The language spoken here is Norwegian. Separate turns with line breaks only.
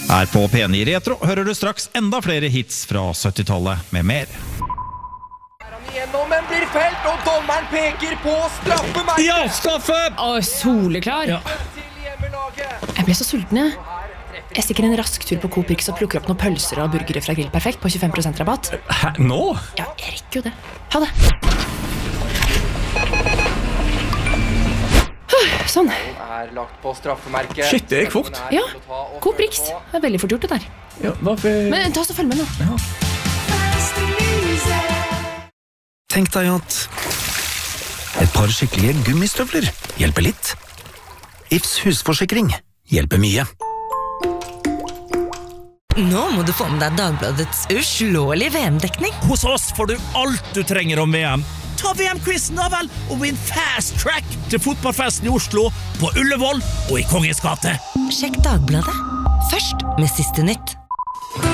Her på P9 Retro hører du straks enda flere hits fra 70-tallet med mer.
Men blir felt, og dommeren peker på straffemerket.
Ja, straffe!
Soleklar.
Ja.
Jeg ble så sulten, jeg. Jeg stikker en rask tur på Coop Rix og plukker opp noen pølser og burgere fra Grill Perfekt på 25% rabatt.
Hæ, nå?
Ja, jeg rekker jo det. Ha det. Sånn.
Lagt på straffemerket.
Shit, det gikk fort.
Ja, Coop Rix. Det veldig fort gjort det der.
Ja, hvorfor?
Men ta oss og følg med nå.
Ja.
Tenk deg at et par skikkelige gummistøvler hjelper litt. Ifs husforsikring hjelper mye.
Nå må du få med deg Dagbladets uslåelige VM-dekning.
Hos oss får du alt du trenger om VM. Ta VM-quizen da vel, og vinn fast track til fotballfesten i Oslo, på Ullevål og i Kongens gate.
Sjekk Dagbladet. Først med siste nytt.